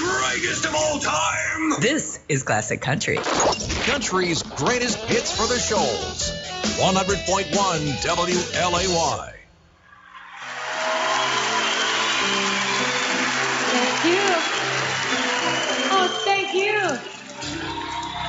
greatest of all time. This is Classic Country. Country's greatest hits for the Shoals. 100.1 WLAY. Thank you. Oh, thank you.